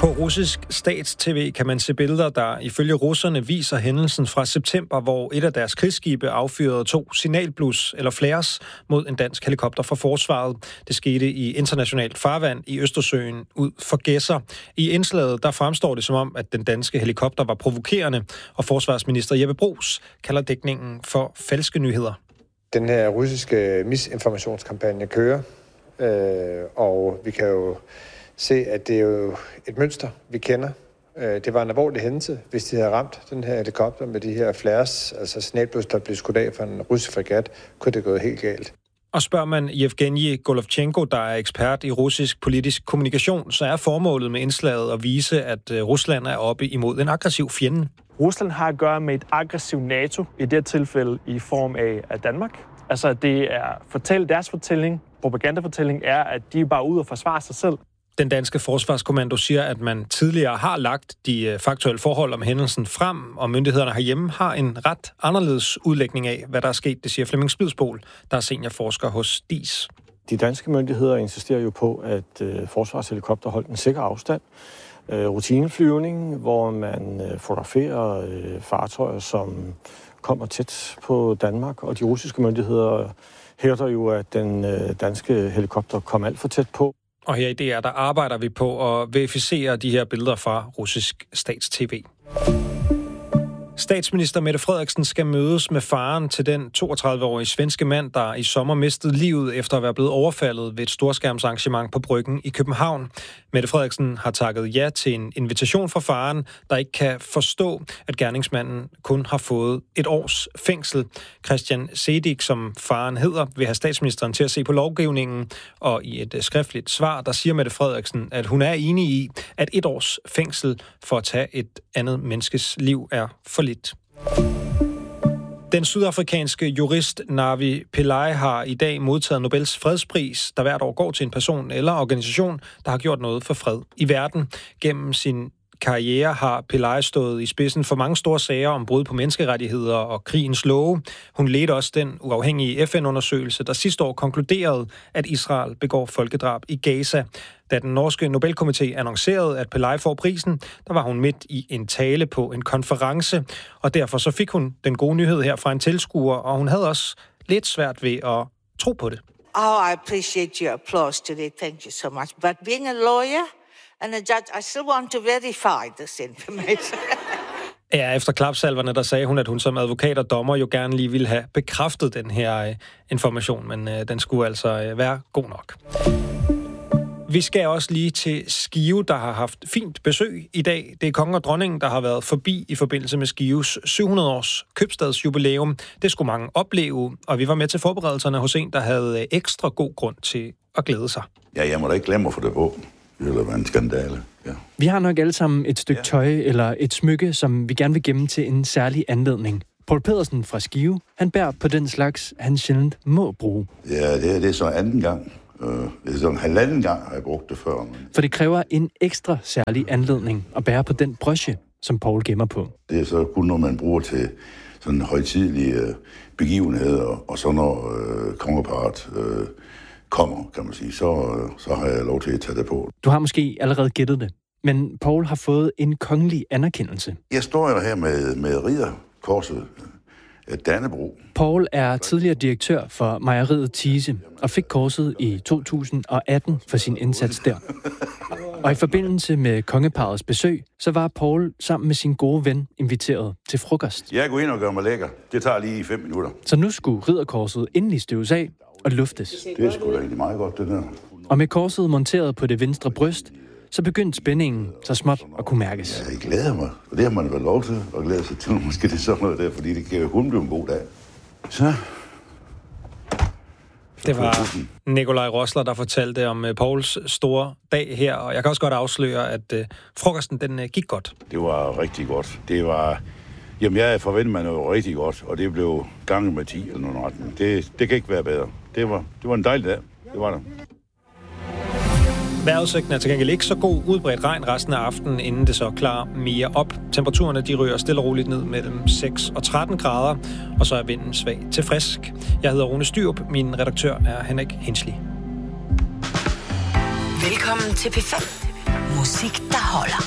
På russisk stats-tv kan man se billeder, der ifølge russerne viser hændelsen fra september, hvor et af deres krigsskibe affyrede 2 signalblus eller flares mod en dansk helikopter fra forsvaret. Det skete i internationalt farvand i Østersøen ud for Gedser. I indslaget der fremstår det som om, at den danske helikopter var provokerende, og forsvarsminister Jeppe Bruus kalder dækningen for falske nyheder. Den her russiske misinformationskampagne kører, og vi kan jo se, at det er jo et mønster, vi kender. Det var en alvorlig hændelse, hvis de havde ramt den her helikopter med de her flares, altså signalblus, der blev skudt af fra en russisk fregat, kunne det gået helt galt. Og spørger man Yevgeny Golovchenko, der er ekspert i russisk politisk kommunikation, så er formålet med indslaget at vise, at Rusland er oppe imod en aggressiv fjende. Rusland har at gøre med et aggressivt NATO, i det tilfælde i form af Danmark. Altså det er deres fortælling, propagandafortælling er, at de er bare ude og forsvare sig selv. Den danske forsvarskommando siger, at man tidligere har lagt de faktuelle forhold om hændelsen frem, og myndighederne herhjemme har en ret anderledes udlægning af, hvad der er sket, det siger Flemming Spidsbol, der er seniorforsker hos DIS. De danske myndigheder insisterer jo på, at forsvarshelikopter holdt en sikker afstand. Rutineflyvning, hvor man fotograferer fartøjer, som kommer tæt på Danmark, og de russiske myndigheder hævder jo, at den danske helikopter kom alt for tæt på. Og her i DR, der arbejder vi på at verificere de her billeder fra russisk stats-tv. Statsminister Mette Frederiksen skal mødes med faren til den 32-årige svenske mand, der i sommer mistede livet efter at være blevet overfaldet ved et storskærmsarrangement på Bryggen i København. Mette Frederiksen har takket ja til en invitation fra faren, der ikke kan forstå, at gerningsmanden kun har fået 1 års fængsel. Christian Sedig, som faren hedder, vil have statsministeren til at se på lovgivningen, og i et skriftligt svar, der siger Mette Frederiksen, at hun er enig i, at 1 års fængsel for at tage et andet menneskes liv er for lidt. Den sydafrikanske jurist Navi Pillay har i dag modtaget Nobels fredspris, der hvert år går til en person eller organisation, der har gjort noget for fred i verden. Gennem sin karriere har Pillay stået i spidsen for mange store sager om brud på menneskerettigheder og krigens love. Hun ledte også den uafhængige FN-undersøgelse, der sidste år konkluderede, at Israel begår folkedrab i Gaza. Da den norske Nobelkomité annoncerede, at Pillay får prisen, der var hun midt i en tale på en konference, og derfor så fik hun den gode nyhed her fra en tilskuer, og hun havde også lidt svært ved at tro på det. I appreciate your applause today. Thank you so much. But being a lawyer and a judge, I still want to verify this information. Ja, efter klapsalverne, der sagde hun, at hun som advokat og dommer jo gerne lige ville have bekræftet den her information, men den skulle altså være god nok. Vi skal også lige til Skive, der har haft fint besøg i dag. Det er kongen og dronningen, der har været forbi i forbindelse med Skives 700-års købstadsjubilæum. Det skulle mange opleve, og vi var med til forberedelserne hos en, der havde ekstra god grund til at glæde sig. Ja, jeg må da ikke glemme at få det på. Det ville være en skandale. Ja. Vi har nok alle sammen et stykke tøj eller et smykke, som vi gerne vil gemme til en særlig anledning. Poul Pedersen fra Skive, han bærer på den slags, han sjældent må bruge. Ja, det er så anden gang. Det er sådan 1,5 gang, har jeg brugt det før. For det kræver en ekstra særlig anledning at bære på den broche, som Poul gemmer på. Det er så kun noget, man bruger til sådan højtidelige begivenheder, og så når kongeparret kommer, kan man sige, så har jeg lov til at tage det på. Du har måske allerede gættet det, men Poul har fået en kongelig anerkendelse. Jeg står jo her med ridderkorset Dannebrog. Poul er tidligere direktør for mejeriet Thise og fik korset i 2018 for sin indsats der. Og i forbindelse med kongeparrets besøg, så var Poul sammen med sin gode ven inviteret til frokost. Jeg går ind og gør mig lækker. Det tager lige 5 minutter. Så nu skulle ridderkorset endelig støves af og luftes. Det er sgu da egentlig meget godt, det der. Og med korset monteret på det venstre bryst, så begyndte spændingen så småt at kunne mærkes. Ja, jeg glæder mig. Og det har man vel lov til at glæde sig til. Måske det er sådan noget der, fordi det kan kun blive en god dag. Så. Det var Nikolaj Rosler, der fortalte om Pauls store dag her, og jeg kan også godt afsløre, at frokosten den gik godt. Det var rigtig godt. Det var... Jamen, jeg forventede mig noget rigtig godt, og det blev gange med 10 eller nogen retning. Det kan ikke være bedre. Det var en dejlig dag. Det var det. Vejrudsigten er til gengæld ikke så god. Udbredt regn resten af aftenen, inden det så klarer mere op. Temperaturerne de ryger stille og roligt ned mellem 6 og 13 grader, og så er vinden svag til frisk. Jeg hedder Rune Styrup. Min redaktør er Henrik Hinsley. Velkommen til P5. Musik, der holder.